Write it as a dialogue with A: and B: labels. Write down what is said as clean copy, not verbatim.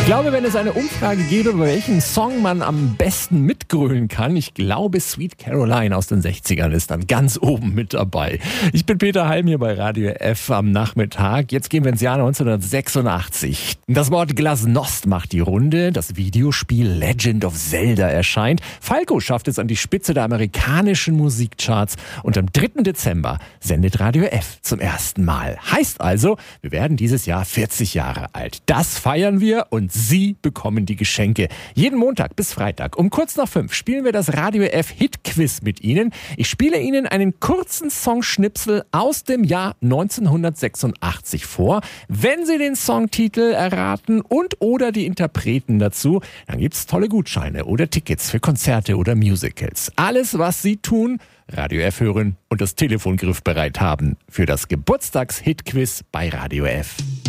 A: glaube, wenn es eine Umfrage gäbe, über welchen Song man am besten mitgrölen kann, ich glaube, Sweet Caroline aus den 60ern ist dann ganz oben mit dabei. Ich bin Peter Halm hier bei Radio F am Nachmittag. Jetzt gehen wir ins Jahr 1986. Das Wort Glasnost macht die Runde. Das Videospiel Legend of Zelda erscheint. Falco schafft es an die Spitze der amerikanischen Musikcharts. Und am 3. Dezember sendet Radio F zum ersten Mal. Heißt also, wir werden dieses Jahr 40 Jahre alt. Das feiern wir und Sie bekommen die Geschenke. Jeden Montag bis Freitag um kurz nach 5 spielen wir das Radio F Hit Quiz mit Ihnen. Ich spiele Ihnen einen kurzen Songschnipsel aus dem Jahr 1986 vor. Wenn Sie den Songtitel erraten und oder die Interpreten dazu, dann gibt's tolle Gutscheine oder Tickets für Konzerte oder Musicals. Alles, was Sie tun, Radio F hören und das Telefon griffbereit haben für das Geburtstags-Hit Quiz bei Radio F.